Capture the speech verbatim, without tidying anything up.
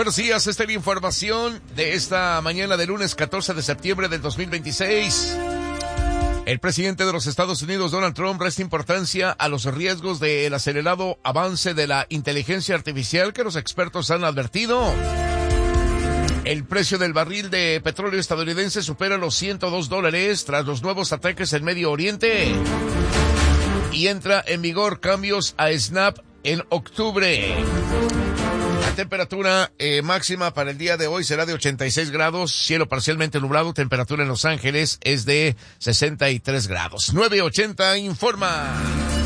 buenos días. Esta es la información de esta mañana de lunes catorce de septiembre del dos mil veintiséis. El presidente de los Estados Unidos, Donald Trump, resta importancia a los riesgos del acelerado avance de la inteligencia artificial que los expertos han advertido. El precio del barril de petróleo estadounidense supera los ciento dos dólares tras los nuevos ataques en Medio Oriente. Y entra en vigor cambios a Snap en octubre. La temperatura eh, máxima para el día de hoy será de ochenta y seis grados, cielo parcialmente nublado, temperatura en Los Ángeles es de sesenta y tres grados. nueve ochenta informa.